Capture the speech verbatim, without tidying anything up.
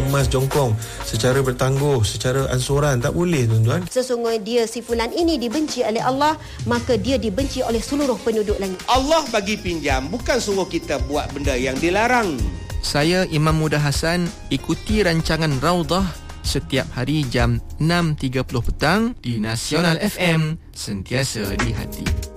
kemas jongkong secara bertangguh, secara ansuran. Tak boleh, tuan-tuan. Sesungguhnya dia, si fulan ini dibenci oleh Allah, maka dia dibenci oleh seluruh penduduk langit. Allah bagi pinjam, bukan suruh kita buat benda yang dilarang. Saya Imam Muda Hassan, ikuti rancangan Raudah setiap hari jam enam tiga puluh petang di Nasional F M, sentiasa di hati.